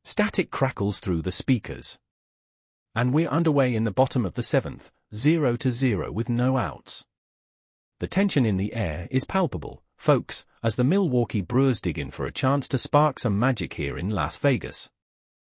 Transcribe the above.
Static crackles through the speakers. And we're underway in the bottom of the 7th, 0-0 with no outs. The tension in the air is palpable, folks, as the Milwaukee Brewers dig in for a chance to spark some magic here in Las Vegas.